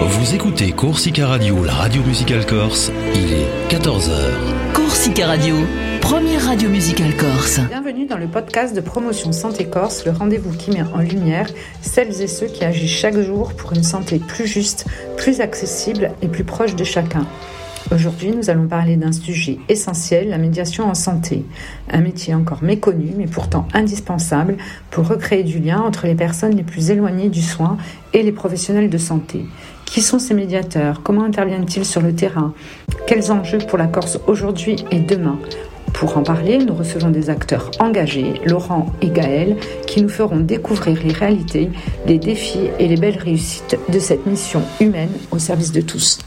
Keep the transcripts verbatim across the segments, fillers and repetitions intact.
Vous écoutez Corsica Radio, la radio musicale corse, il est quatorze heures. Corsica Radio, première radio musicale corse. Bienvenue dans le podcast de Promotion Santé Corse, le rendez-vous qui met en lumière celles et ceux qui agissent chaque jour pour une santé plus juste, plus accessible et plus proche de chacun. Aujourd'hui, nous allons parler d'un sujet essentiel, la médiation en santé. Un métier encore méconnu, mais pourtant indispensable pour recréer du lien entre les personnes les plus éloignées du soin et les professionnels de santé. Qui sont ces médiateurs ? Comment interviennent-ils sur le terrain ? Quels enjeux pour la Corse aujourd'hui et demain ? Pour en parler, nous recevons des acteurs engagés, Laurent et Gaël, qui nous feront découvrir les réalités, les défis et les belles réussites de cette mission humaine au service de tous.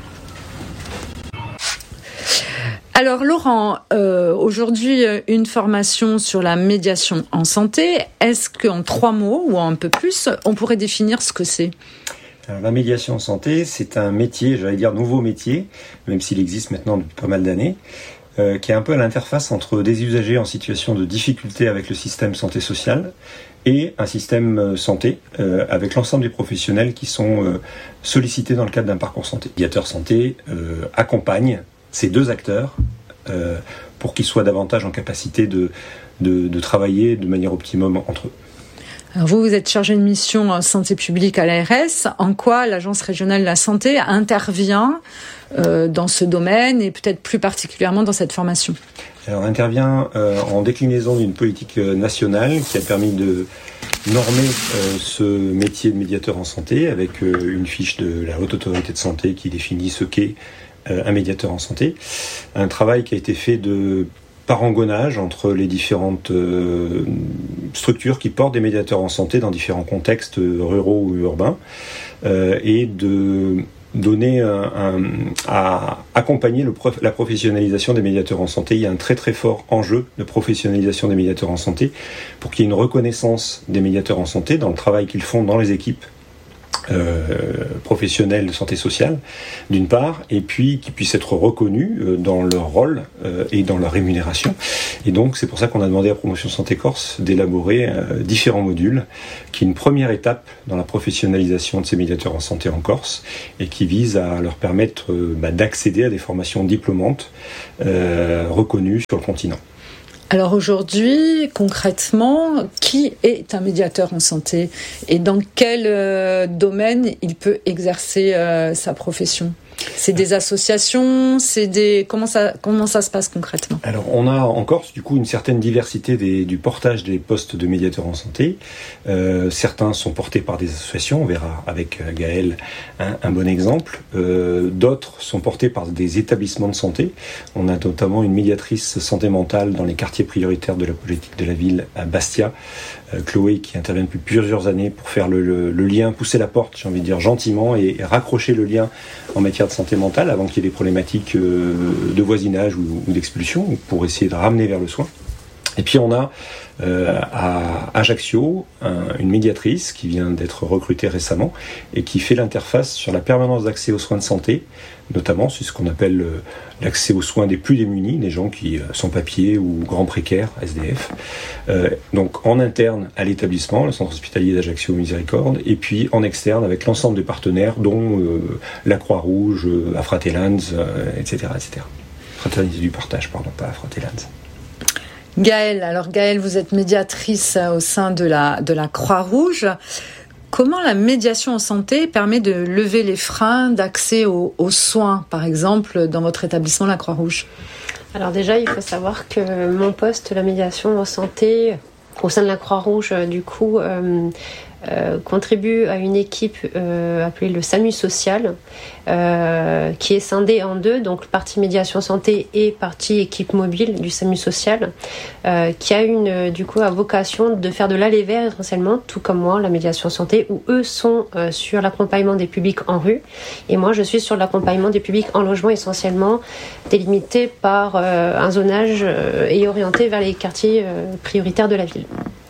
Alors Laurent, euh, aujourd'hui une formation sur la médiation en santé. Est-ce qu'en trois mots ou un peu plus, on pourrait définir ce que c'est ? Alors, la médiation en santé, c'est un métier, j'allais dire nouveau métier, même s'il existe maintenant depuis pas mal d'années, euh, qui est un peu à l'interface entre des usagers en situation de difficulté avec le système santé sociale et un système santé euh, avec l'ensemble des professionnels qui sont euh, sollicités dans le cadre d'un parcours santé. Le médiateur santé euh, accompagne ces deux acteurs euh, pour qu'ils soient davantage en capacité de, de, de travailler de manière optimum entre eux. Alors vous, vous êtes chargé de mission santé publique à l'A R S. En quoi l'Agence régionale de la santé intervient euh, dans ce domaine et peut-être plus particulièrement dans cette formation ? Alors, on intervient euh, en déclinaison d'une politique nationale qui a permis de normer euh, ce métier de médiateur en santé avec euh, une fiche de la Haute Autorité de Santé qui définit ce qu'est euh, un médiateur en santé. Un travail qui a été fait de parangonnage entre les différentes euh, structures qui portent des médiateurs en santé dans différents contextes ruraux ou urbains euh, et de donner un, un, à accompagner le prof, la professionnalisation des médiateurs en santé. Il y a un très très fort enjeu de professionnalisation des médiateurs en santé pour qu'il y ait une reconnaissance des médiateurs en santé dans le travail qu'ils font dans les équipes Euh, professionnels de santé sociale d'une part, et puis qui puissent être reconnus euh, dans leur rôle euh, et dans leur rémunération. Et donc c'est pour ça qu'on a demandé à Promotion Santé Corse d'élaborer euh, différents modules qui est une première étape dans la professionnalisation de ces médiateurs en santé en Corse et qui vise à leur permettre euh, bah, d'accéder à des formations diplômantes euh, reconnues sur le continent. Alors aujourd'hui, concrètement, qui est un médiateur en santé et dans quel euh, domaine il peut exercer euh, sa profession ? C'est des associations, c'est des comment ça comment ça se passe concrètement ? Alors on a en Corse du coup une certaine diversité des, du portage des postes de médiateurs en santé. Euh, certains sont portés par des associations, on verra avec Gaël un, un bon exemple. Euh, d'autres sont portés par des établissements de santé. On a notamment une médiatrice santé mentale dans les quartiers prioritaires de la politique de la ville à Bastia, euh, Chloé, qui intervient depuis plusieurs années pour faire le, le, le lien, pousser la porte, j'ai envie de dire gentiment, et, et raccrocher le lien en matière de santé mentale avant qu'il y ait des problématiques euh, de voisinage ou, ou d'expulsion pour essayer de ramener vers le soin. Et puis on a euh, à Ajaccio un, une médiatrice qui vient d'être recrutée récemment et qui fait l'interface sur la permanence d'accès aux soins de santé, notamment sur ce qu'on appelle euh, l'accès aux soins des plus démunis, des gens qui euh, sont papiers ou grands précaires, S D F. Euh, donc en interne à l'établissement, le centre hospitalier d'Ajaccio Miséricorde, et puis en externe avec l'ensemble des partenaires, dont euh, la Croix-Rouge, euh, Afratelans, euh, et cetera, et cetera. Fraternité du partage, pardon, pas Afratelans. Gaël, alors Gaël, vous êtes médiatrice au sein de la, de la Croix-Rouge. Comment la médiation en santé permet de lever les freins d'accès aux, aux soins, par exemple, dans votre établissement, la Croix-Rouge ? Alors déjà, il faut savoir que mon poste, la médiation en santé, au sein de la Croix-Rouge, du coup, euh, euh, contribue à une équipe euh, appelée le SAMU social, euh, qui est scindée en deux, donc partie médiation santé et partie équipe mobile du SAMU social, euh, qui a une du coup à vocation de faire de l'aller-vers essentiellement, tout comme moi, la médiation santé, où eux sont euh, sur l'accompagnement des publics en rue, et moi je suis sur l'accompagnement des publics en logement essentiellement, délimité par euh, un zonage euh, et orienté vers les quartiers euh, prioritaires de la ville.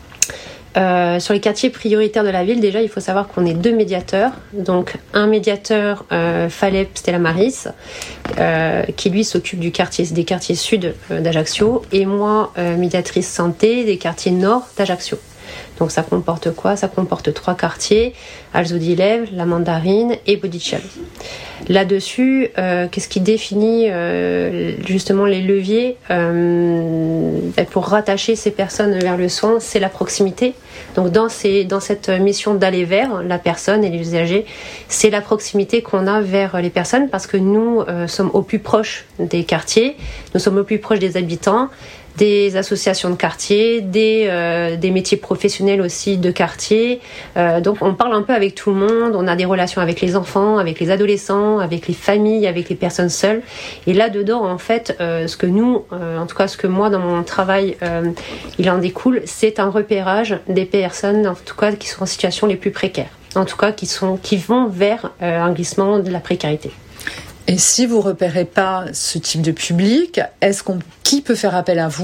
Euh, sur les quartiers prioritaires de la ville, déjà, il faut savoir qu'on est deux médiateurs. Donc, un médiateur, euh, Falep Stella Maris, euh, qui lui s'occupe du quartier, des quartiers sud euh, d'Ajaccio, et moi, euh, médiatrice santé des quartiers nord d'Ajaccio. Donc ça comporte quoi ? Ça comporte trois quartiers, Alzou-Dilev, la Mandarine et Bodichal. Là-dessus, euh, qu'est-ce qui définit euh, justement les leviers euh, pour rattacher ces personnes vers le soin ? C'est la proximité. Donc dans, ces, dans cette mission d'aller vers la personne et les usagers, c'est la proximité qu'on a vers les personnes parce que nous euh, sommes au plus proche des quartiers, nous sommes au plus proche des habitants, des associations de quartier, des, euh, des métiers professionnels aussi de quartier. Euh, donc on parle un peu avec tout le monde, on a des relations avec les enfants, avec les adolescents, avec les familles, avec les personnes seules. Et là-dedans, en fait, euh, ce que nous, euh, en tout cas ce que moi dans mon travail, euh, il en découle, c'est un repérage des personnes, en tout cas qui sont en situation les plus précaires. En tout cas qui, sont, qui vont vers euh, un glissement de la précarité. Et si vous repérez pas ce type de public, est-ce qu'on, qui peut faire appel à vous ?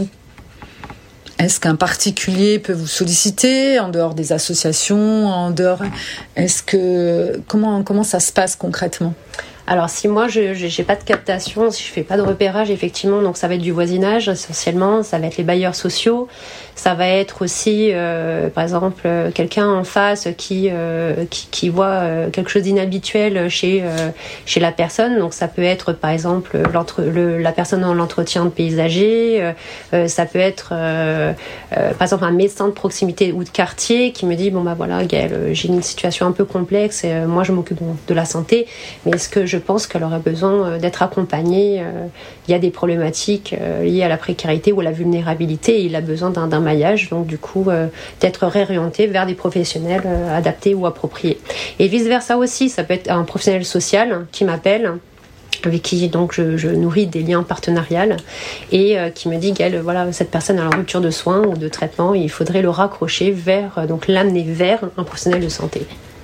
Est-ce qu'un particulier peut vous solliciter en dehors des associations, en dehors, est-ce que comment comment ça se passe concrètement ? Alors si moi je j'ai pas de captation, si je fais pas de repérage, effectivement, donc ça va être du voisinage essentiellement, ça va être les bailleurs sociaux, ça va être aussi euh, par exemple quelqu'un en face qui euh, qui, qui voit euh, quelque chose d'inhabituel chez euh, chez la personne, donc ça peut être par exemple l'entre, le, la personne dans l'entretien de paysager, euh, euh, ça peut être euh, euh, par exemple un médecin de proximité ou de quartier qui me dit bon bah voilà Gaëlle, j'ai une situation un peu complexe et euh, moi je m'occupe de la santé, mais est-ce que je Je pense qu'elle aurait besoin d'être accompagnée. Il y a des problématiques liées à la précarité ou à la vulnérabilité et il a besoin d'un, d'un maillage, donc du coup d'être réorienté vers des professionnels adaptés ou appropriés. Et vice-versa aussi, ça peut être un professionnel social qui m'appelle, avec qui donc je, je nourris des liens partenariaux et euh, qui me dit Gaëlle, voilà, cette personne a une rupture de soins ou de traitement et il faudrait le raccrocher vers, donc l'amener vers un professionnel de santé.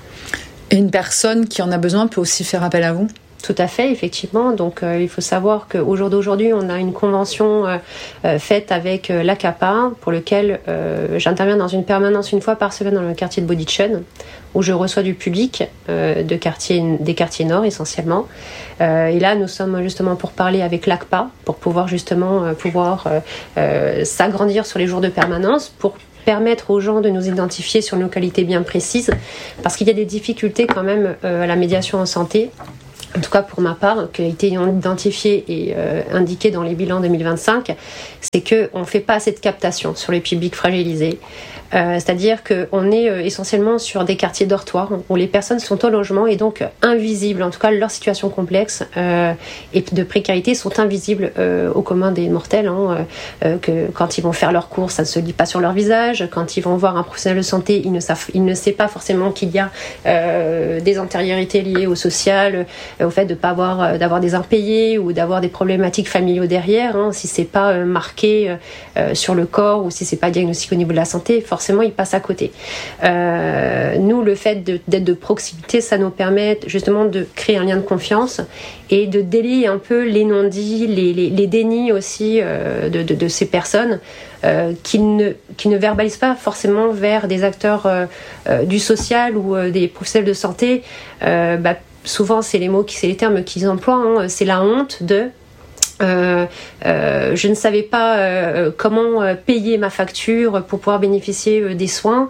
Et une personne qui en a besoin peut aussi faire appel à vous ? Tout à fait, effectivement. Donc, euh, il faut savoir qu'au jour d'aujourd'hui, on a une convention euh, euh, faite avec euh, l'A C A P A pour lequel euh, j'interviens dans une permanence une fois par semaine dans le quartier de Bodichon, où je reçois du public euh, de quartier, des quartiers nord essentiellement. Euh, et là, nous sommes justement pour parler avec l'A C P A pour pouvoir justement euh, pouvoir euh, euh, s'agrandir sur les jours de permanence pour permettre aux gens de nous identifier sur une localité bien précise, parce qu'il y a des difficultés quand même euh, à la médiation en santé. En tout cas pour ma part, qui a été identifié et euh, indiqué dans les bilans deux mille vingt-cinq, c'est qu'on ne fait pas assez de captation sur les publics fragilisés. Euh, c'est-à-dire qu'on est euh, essentiellement sur des quartiers dortoirs où les personnes sont au logement et donc invisibles, en tout cas leur situation complexe euh, et de précarité sont invisibles euh, au commun des mortels. Hein, euh, que quand ils vont faire leurs courses, ça ne se lit pas sur leur visage. Quand ils vont voir un professionnel de santé, ils ne savent, ils ne savent pas forcément qu'il y a euh, des antériorités liées au social, euh, au fait de ne pas avoir, euh, d'avoir des impayés ou d'avoir des problématiques familiaux derrière. Hein, si c'est pas euh, marqué euh, sur le corps ou si c'est pas diagnostiqué au niveau de la santé, forcément ils passent à côté. Euh, nous, le fait de, d'être de proximité, ça nous permet justement de créer un lien de confiance et de délier un peu les non-dits, les, les, les dénis aussi euh, de, de, de ces personnes euh, qui, ne, qui ne verbalisent pas forcément vers des acteurs euh, euh, du social ou euh, des professionnels de santé. Euh, bah, souvent, c'est les mots, c'est les termes qu'ils emploient. Hein, c'est la honte de... Euh, euh, je ne savais pas euh, comment euh, payer ma facture pour pouvoir bénéficier euh, des soins,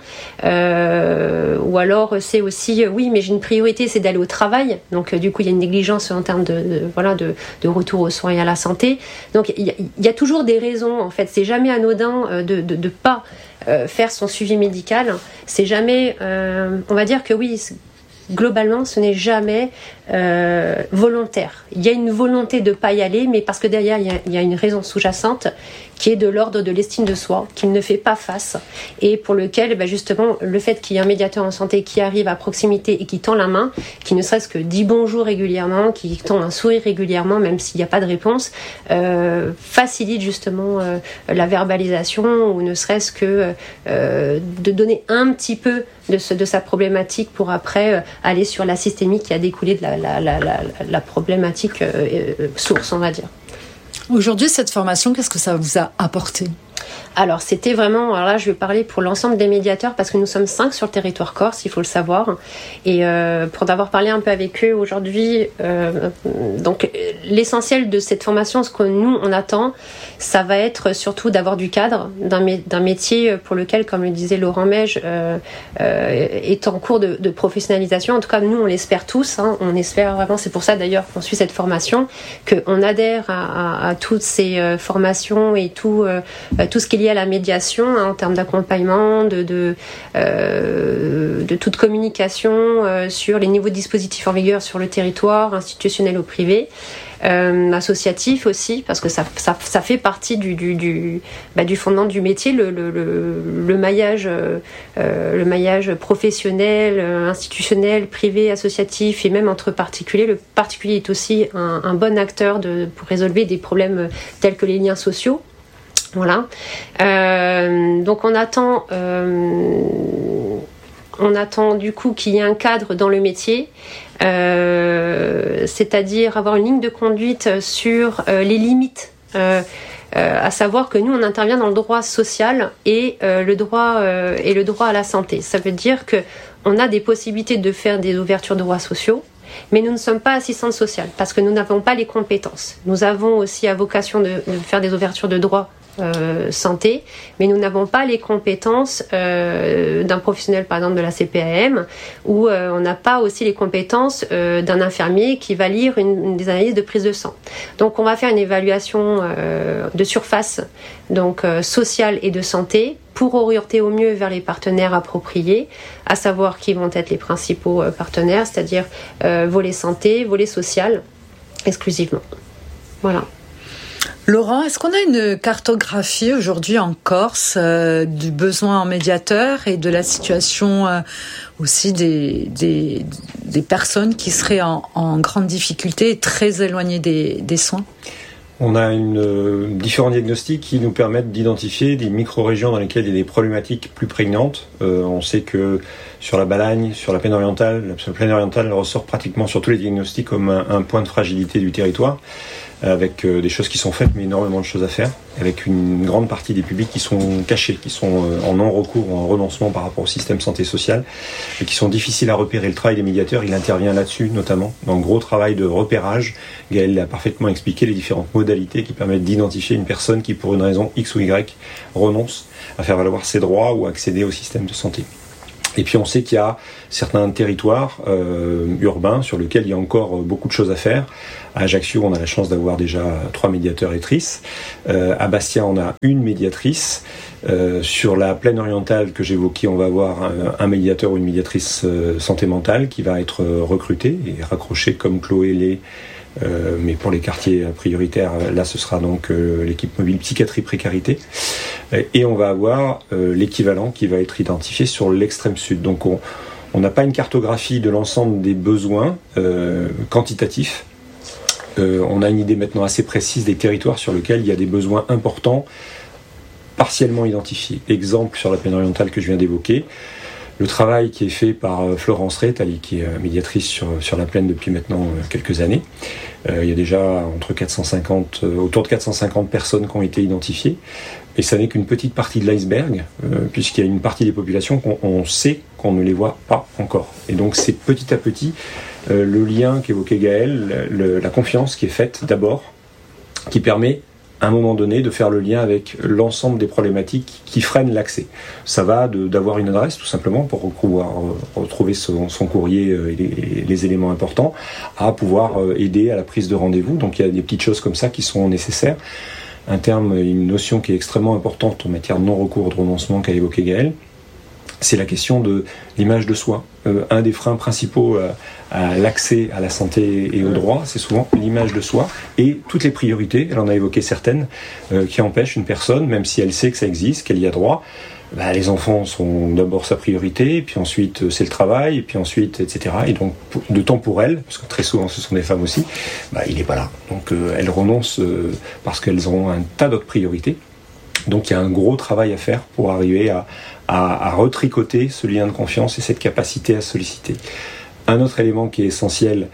euh, ou alors c'est aussi euh, oui mais j'ai une priorité, c'est d'aller au travail, donc euh, du coup il y a une négligence en termes de, de voilà de, de retour aux soins et à la santé. Donc il y, y a toujours des raisons, en fait, c'est jamais anodin euh, de, de, de pas euh, faire son suivi médical, c'est jamais euh, on va dire que oui, globalement, ce n'est jamais euh, volontaire. Il y a une volonté de ne pas y aller, mais parce que derrière, il y a, il y a une raison sous-jacente qui est de l'ordre de l'estime de soi, qu'il ne fait pas face, et pour lequel, ben justement, le fait qu'il y ait un médiateur en santé qui arrive à proximité et qui tend la main, qui ne serait-ce que dit bonjour régulièrement, qui tend un sourire régulièrement, même s'il n'y a pas de réponse, euh, facilite justement euh, la verbalisation, ou ne serait-ce que euh, de donner un petit peu de, ce, de sa problématique pour après euh, aller sur la systémique qui a découlé de la, la, la, la, la problématique euh, euh, source, on va dire. Aujourd'hui, cette formation, qu'est-ce que ça vous a apporté ? Alors, c'était vraiment... Alors là, je vais parler pour l'ensemble des médiateurs parce que nous sommes cinq sur le territoire corse, il faut le savoir. Et euh, pour d'avoir parlé un peu avec eux aujourd'hui, euh, donc l'essentiel de cette formation, ce que nous, on attend, ça va être surtout d'avoir du cadre d'un, mé- d'un métier pour lequel, comme le disait Laurent Meige, euh, euh, est en cours de, de professionnalisation. En tout cas, nous, on l'espère tous. Hein, on espère vraiment, c'est pour ça d'ailleurs qu'on suit cette formation, qu'on adhère à, à, à toutes ces euh, formations et tout, euh, tout ce qui est à la médiation hein, en termes d'accompagnement, de, de, euh, de toute communication euh, sur les niveaux de dispositifs en vigueur sur le territoire, institutionnel ou privé, euh, associatif aussi, parce que ça, ça, ça fait partie du, du, du, bah, du fondement du métier, le, le, le, le, maillage, euh, le maillage professionnel, institutionnel, privé, associatif et même entre particuliers. Le particulier est aussi un, un bon acteur de, pour résolver des problèmes tels que les liens sociaux. Voilà. Euh, donc on attend, euh, on attend du coup qu'il y ait un cadre dans le métier, euh, c'est-à-dire avoir une ligne de conduite sur euh, les limites. Euh, euh, à savoir que nous on intervient dans le droit social et euh, le droit euh, et le droit à la santé. Ça veut dire que on a des possibilités de faire des ouvertures de droits sociaux. Mais nous ne sommes pas assistantes sociales parce que nous n'avons pas les compétences. Nous avons aussi à vocation de, de faire des ouvertures de droits euh, santé, mais nous n'avons pas les compétences euh, d'un professionnel, par exemple de la C P A M, ou euh, on n'a pas aussi les compétences euh, d'un infirmier qui va lire une, une des analyses de prise de sang. Donc on va faire une évaluation euh, de surface, donc euh, sociale et de santé, pour orienter au mieux vers les partenaires appropriés, à savoir qui vont être les principaux euh, partenaires, c'est-à-dire euh, volet santé, volet social, exclusivement. Voilà. Laurent, est-ce qu'on a une cartographie aujourd'hui en Corse euh, du besoin en médiateur et de la situation euh, aussi des, des, des personnes qui seraient en, en grande difficulté et très éloignées des, des soins ? On a une, euh, différents diagnostics qui nous permettent d'identifier des micro-régions dans lesquelles il y a des problématiques plus prégnantes. Euh, on sait que sur la Balagne, sur la plaine orientale, la plaine orientale ressort pratiquement sur tous les diagnostics comme un, un point de fragilité du territoire, avec euh, des choses qui sont faites, mais énormément de choses à faire, avec une grande partie des publics qui sont cachés, qui sont euh, en non-recours ou en renoncement par rapport au système santé sociale, et qui sont difficiles à repérer. Le travail des médiateurs, il intervient là-dessus, notamment, dans le gros travail de repérage. Gaël a parfaitement expliqué les différentes modalités qui permettent d'identifier une personne qui, pour une raison X ou Y, renonce à faire valoir ses droits ou à accéder au système de santé. Et puis on sait qu'il y a certains territoires euh, urbains sur lesquels il y a encore beaucoup de choses à faire. À Ajaccio, on a la chance d'avoir déjà trois médiateurs étrices. Euh, à Bastia, on a une médiatrice. Euh, sur la plaine orientale que j'évoquais, on va avoir un, un médiateur ou une médiatrice euh, santé mentale qui va être euh, recruté et raccroché comme Chloé l'est. Euh, mais pour les quartiers prioritaires, là ce sera donc euh, l'équipe mobile psychiatrie précarité, et on va avoir euh, l'équivalent qui va être identifié sur l'extrême sud. Donc on on n'a pas une cartographie de l'ensemble des besoins euh, quantitatifs. Euh, on a une idée maintenant assez précise des territoires sur lesquels il y a des besoins importants partiellement identifiés. Exemple sur la plaine orientale que je viens d'évoquer. Le travail qui est fait par Florence Rétali, qui est médiatrice sur, sur la plaine depuis maintenant quelques années. Euh, il y a déjà entre quatre cent cinquante, euh, autour de quatre cent cinquante personnes qui ont été identifiées. Et ça n'est qu'une petite partie de l'iceberg, euh, puisqu'il y a une partie des populations qu'on on sait qu'on ne les voit pas encore. Et donc c'est petit à petit euh, le lien qu'évoquait Gaël, le, la confiance qui est faite d'abord, qui permet à un moment donné de faire le lien avec l'ensemble des problématiques qui freinent l'accès. Ça va de, d'avoir une adresse tout simplement pour pouvoir retrouver son, son courrier et les, les éléments importants, à pouvoir aider à la prise de rendez-vous. Donc il y a des petites choses comme ça qui sont nécessaires. Un terme, une notion qui est extrêmement importante en matière de non-recours de renoncement qu'a évoqué Gaël, c'est la question de l'image de soi. Euh, un des freins principaux à, à l'accès à la santé et au droit, c'est souvent l'image de soi et toutes les priorités, elle en a évoqué certaines, euh, qui empêchent une personne, même si elle sait que ça existe, qu'elle y a droit, bah, les enfants sont d'abord sa priorité, puis ensuite c'est le travail, et puis ensuite, et cetera. Et donc, de temps pour elle, parce que très souvent ce sont des femmes aussi, bah, il n'est pas là. Donc euh, elles renoncent euh, parce qu'elles ont un tas d'autres priorités. Donc il y a un gros travail à faire pour arriver à, à, à retricoter ce lien de confiance et cette capacité à solliciter. Un autre élément qui est essentiel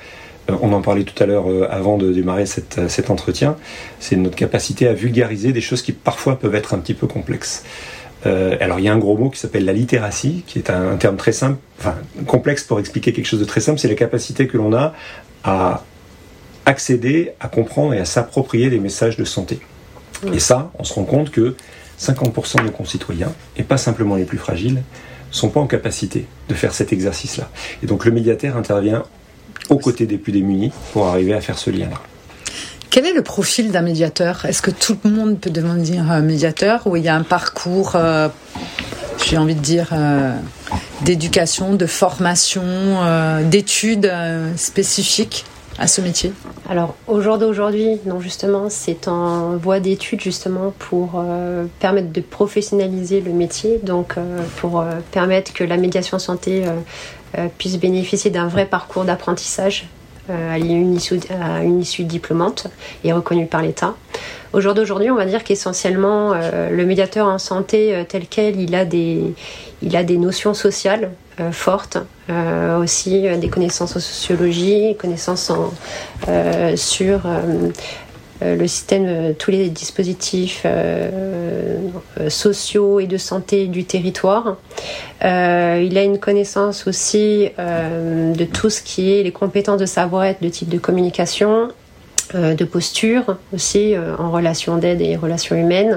on en parlait tout à l'heure avant de démarrer cette, cet entretien, c'est notre capacité à vulgariser des choses qui parfois peuvent être un petit peu complexes. Euh, alors il y a un gros mot qui s'appelle la littératie, qui est un, un terme très simple, enfin complexe pour expliquer quelque chose de très simple, c'est la capacité que l'on a à accéder, à comprendre et à s'approprier des messages de santé. Mmh. Et ça, on se rend compte que cinquante pour cent de nos concitoyens, et pas simplement les plus fragiles, ne sont pas en capacité de faire cet exercice-là. Et donc le médiateur intervient aux côtés des plus démunis pour arriver à faire ce lien-là. Quel est le profil d'un médiateur ? Est-ce que tout le monde peut devenir médiateur ou il y a un parcours, euh, j'ai envie de dire, euh, d'éducation, de formation, euh, d'études euh, spécifiques à ce métier ? Alors, au jour d'aujourd'hui, non, justement, c'est en voie d'étude, justement, pour euh, permettre de professionnaliser le métier, donc euh, pour euh, permettre que la médiation santé euh, euh, puisse bénéficier d'un vrai parcours d'apprentissage euh, à une issue, à une issue diplômante et reconnue par l'État. Au jour d'aujourd'hui, on va dire qu'essentiellement, euh, le médiateur en santé euh, tel quel, il a des, il a des notions sociales euh, fortes, euh, aussi euh, des connaissances en sociologie, connaissances en, euh, sur euh, euh, le système, euh, tous les dispositifs euh, euh, sociaux et de santé du territoire. Euh, il a une connaissance aussi euh, de tout ce qui est les compétences de savoir-être, de type de communication, Euh, de posture aussi euh, en relation d'aide et relations humaines.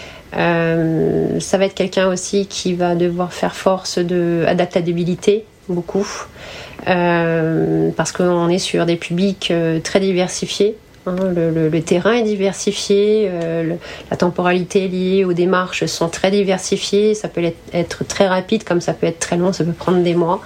Euh, ça va être quelqu'un aussi qui va devoir faire force d'adaptabilité, beaucoup, euh, parce qu'on est sur des publics euh, très diversifiés. Hein, le, le, le terrain est diversifié, euh, le, la temporalité liée aux démarches sont très diversifiées, ça peut être, être très rapide comme ça peut être très long, ça peut prendre des mois.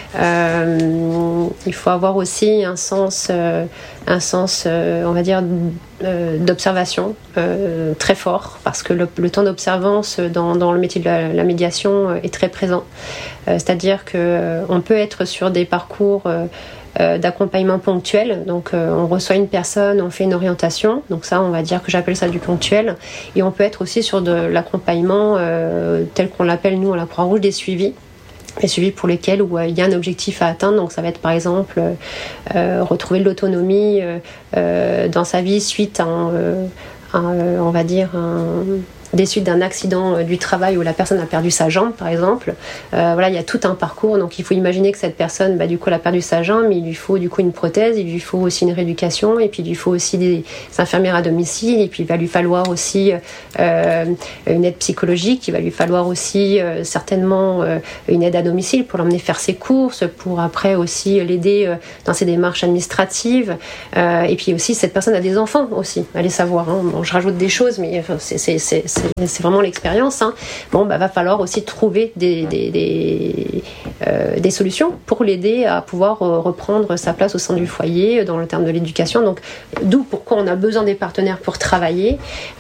Euh, il faut avoir aussi un sens, euh, un sens euh, on va dire, euh, d'observation euh, très fort, parce que le, le temps d'observance dans, dans le métier de la, la médiation est très présent. Euh, c'est-à-dire qu'on euh, peut être sur des parcours euh, Euh, d'accompagnement ponctuel, donc euh, on reçoit une personne, on fait une orientation, donc ça on va dire que j'appelle ça du ponctuel, et on peut être aussi sur de l'accompagnement euh, tel qu'on l'appelle nous à la Croix-Rouge, des suivis, des suivis pour lesquels où, euh, il y a un objectif à atteindre, donc ça va être par exemple euh, retrouver de l'autonomie euh, euh, dans sa vie suite à un, euh, un, euh, on va dire un des suites d'un accident euh, du travail où la personne a perdu sa jambe, par exemple. Euh, voilà, il y a tout un parcours, donc il faut imaginer que cette personne, bah, du coup, elle a perdu sa jambe, il lui faut du coup une prothèse, il lui faut aussi une rééducation, et puis il lui faut aussi des infirmières à domicile, et puis il va lui falloir aussi euh, une aide psychologique, il va lui falloir aussi euh, certainement euh, une aide à domicile pour l'emmener faire ses courses, pour après aussi l'aider euh, dans ses démarches administratives, euh, et puis aussi cette personne a des enfants aussi, allez savoir, hein. Bon, je rajoute des choses, mais enfin, c'est, c'est, c'est, c'est c'est vraiment l'expérience, hein. Bon, bah, va falloir aussi trouver des, des, des, euh, des solutions pour l'aider à pouvoir euh, reprendre sa place au sein du foyer dans le terme de l'éducation. Donc, d'où pourquoi on a besoin des partenaires pour travailler.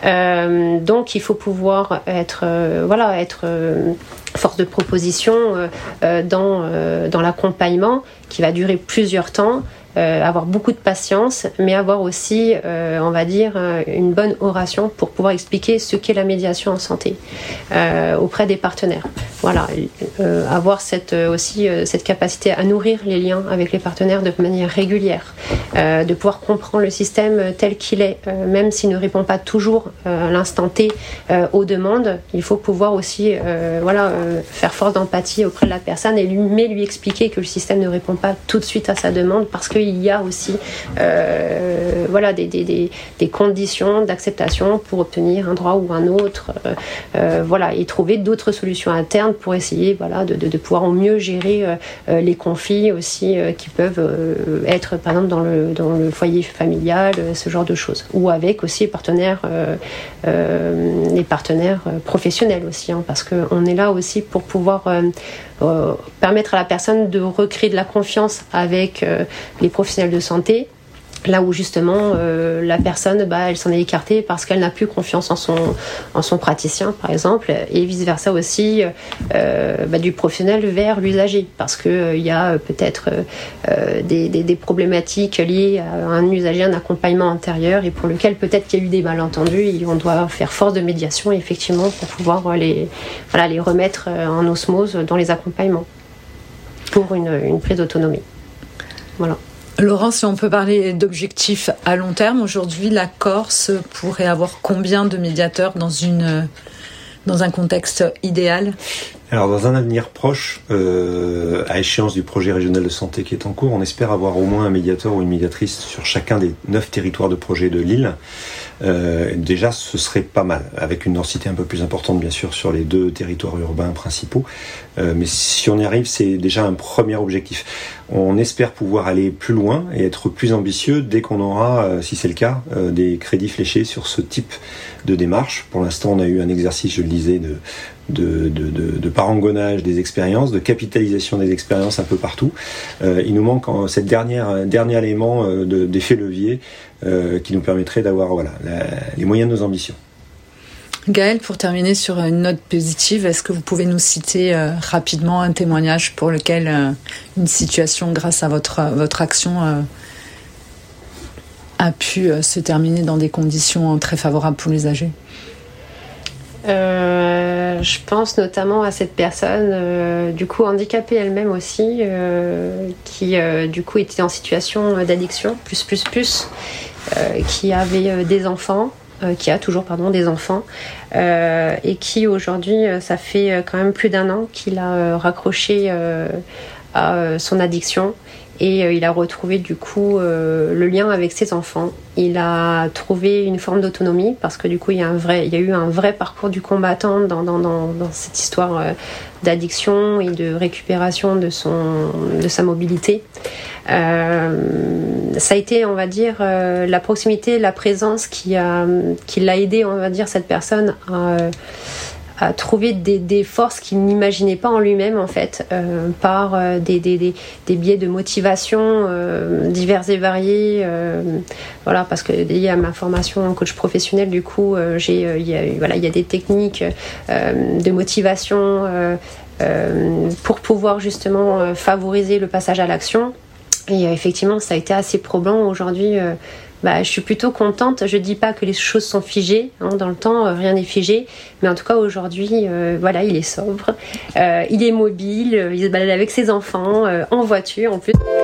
Euh, donc, il faut pouvoir être, euh, voilà, être euh, force de proposition euh, euh, dans, euh, dans l'accompagnement qui va durer plusieurs temps. Euh, avoir beaucoup de patience, mais avoir aussi, euh, on va dire, euh, une bonne oration pour pouvoir expliquer ce qu'est la médiation en santé euh, auprès des partenaires. Voilà, euh, avoir cette, euh, aussi euh, cette capacité à nourrir les liens avec les partenaires de manière régulière, euh, de pouvoir comprendre le système tel qu'il est, euh, même s'il ne répond pas toujours euh, à l'instant T euh, aux demandes. Il faut pouvoir aussi, euh, voilà, euh, faire force d'empathie auprès de la personne et lui, mais lui expliquer que le système ne répond pas tout de suite à sa demande parce que il y a aussi euh, voilà, des, des, des, des conditions d'acceptation pour obtenir un droit ou un autre, euh, euh, voilà, et trouver d'autres solutions internes pour essayer, voilà, de, de, de pouvoir au mieux gérer euh, les conflits aussi euh, qui peuvent euh, être par exemple dans le, dans le foyer familial, euh, ce genre de choses, ou avec aussi les partenaires, euh, euh, les partenaires professionnels aussi, hein, parce qu'on est là aussi pour pouvoir euh, euh, permettre à la personne de recréer de la confiance avec euh, les professionnels de santé, là où justement euh, la personne, bah, elle s'en est écartée parce qu'elle n'a plus confiance en son, en son praticien, par exemple, et vice versa aussi euh, bah, du professionnel vers l'usager, parce qu'il euh, y a peut-être euh, des, des, des problématiques liées à un usager, un accompagnement antérieur, et pour lequel peut-être qu'il y a eu des malentendus, et on doit faire force de médiation effectivement pour pouvoir les, voilà, les remettre en osmose dans les accompagnements pour une, une prise d'autonomie. Voilà. Laurent, si on peut parler d'objectifs à long terme, aujourd'hui, la Corse pourrait avoir combien de médiateurs dans, une, dans un contexte idéal ? Alors, dans un avenir proche, euh, à échéance du projet régional de santé qui est en cours, on espère avoir au moins un médiateur ou une médiatrice sur chacun des neuf territoires de projet de l'île. Euh, déjà, ce serait pas mal, avec une densité un peu plus importante, bien sûr, sur les deux territoires urbains principaux. Euh, mais si on y arrive, c'est déjà un premier objectif. On espère pouvoir aller plus loin et être plus ambitieux dès qu'on aura, euh, si c'est le cas, euh, des crédits fléchés sur ce type de démarche. Pour l'instant, on a eu un exercice, je le disais, de De, de, de, de parangonnage des expériences, de capitalisation des expériences un peu partout. Euh, il nous manque en, cette dernière dernier élément euh, de, d'effet levier euh, qui nous permettrait d'avoir voilà, la, les moyens de nos ambitions. Gaëlle, pour terminer sur une note positive, est-ce que vous pouvez nous citer euh, rapidement un témoignage pour lequel euh, une situation, grâce à votre, votre action, euh, a pu euh, se terminer dans des conditions très favorables pour les âgés ? Euh, je pense notamment à cette personne, euh, du coup handicapée elle-même aussi, euh, qui euh, du coup était en situation d'addiction, plus plus plus, euh, qui avait euh, des enfants, euh, qui a toujours pardon des enfants, euh, et qui aujourd'hui, euh, ça fait euh, quand même plus d'un an qu'il a euh, raccroché euh, à euh, son addiction. Et euh, il a retrouvé du coup euh, le lien avec ses enfants. Il a trouvé une forme d'autonomie parce que du coup il y a, un vrai, il y a eu un vrai parcours du combattant dans, dans, dans, dans cette histoire euh, d'addiction et de récupération de, son, de sa mobilité. Euh, ça a été, on va dire, euh, la proximité, la présence qui, a, qui l'a aidé, on va dire, cette personne à... à trouver des, des forces qu'il n'imaginait pas en lui-même en fait, euh, par euh, des, des, des, des biais de motivation euh, divers et variés, euh, voilà, parce que lié à ma formation en coach professionnel, du coup euh, j'ai, euh, y a, voilà, il y a des techniques euh, de motivation euh, euh, pour pouvoir justement euh, favoriser le passage à l'action. Et euh, effectivement ça a été assez probant aujourd'hui. euh, Bah, je suis plutôt contente. Je dis pas que les choses sont figées, hein, dans le temps, euh, rien n'est figé, mais en tout cas aujourd'hui, euh, voilà, il est sobre, euh, il est mobile, euh, il se balade avec ses enfants, euh, en voiture en plus.